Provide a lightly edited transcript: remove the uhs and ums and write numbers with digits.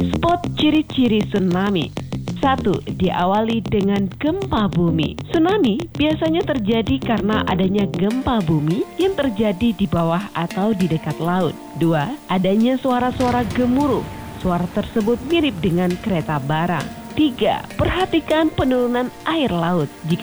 Spot ciri-ciri tsunami. 1. Diawali dengan gempa bumi. Tsunami biasanya terjadi karena adanya gempa bumi yang terjadi di bawah atau di dekat laut. 2. Adanya suara-suara gemuruh. Suara tersebut mirip dengan kereta barang. 3. Perhatikan penurunan air laut. Jika